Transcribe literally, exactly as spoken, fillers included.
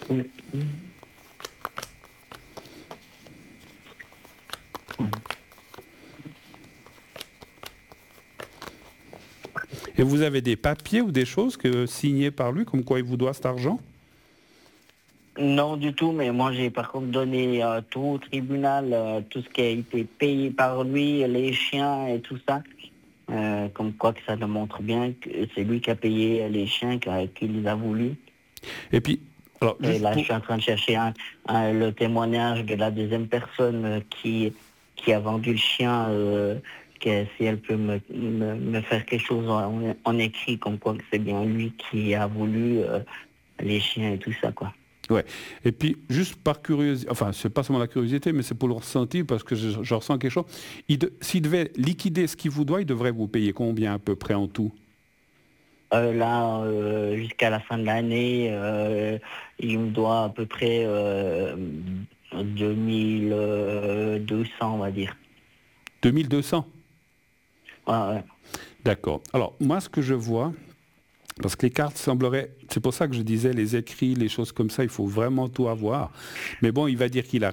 Oui. Et vous avez des papiers ou des choses que signés par lui, comme quoi il vous doit cet argent? Non du tout, mais moi j'ai par contre donné euh, tout au tribunal, euh, tout ce qui a été payé par lui, les chiens et tout ça. Euh, comme quoi que ça démontre bien que c'est lui qui a payé les chiens, qui- qu'il les a voulu. Et puis, alors, Et juste là, je pour... suis en train de chercher un, un- le témoignage de la deuxième personne euh, qui, qui a vendu le chien, euh, que si elle peut me, me, me faire quelque chose en, en écrit, comme quoi que c'est bien lui qui a voulu euh, les chiens et tout ça, quoi. Ouais. Et puis, juste par curiosité, enfin, c'est pas seulement la curiosité, mais c'est pour le ressenti, parce que je, je ressens quelque chose. Il de- S'il devait liquider ce qu'il vous doit, il devrait vous payer combien à peu près en tout? Euh, là, euh, jusqu'à la fin de l'année, euh, il me doit à peu près euh, deux mille deux cents, on va dire. deux mille deux cents? Ouais, ouais. D'accord. Alors, moi, ce que je vois, parce que les cartes sembleraient... C'est pour ça que je disais les écrits, les choses comme ça, il faut vraiment tout avoir. Mais bon, il va dire qu'il a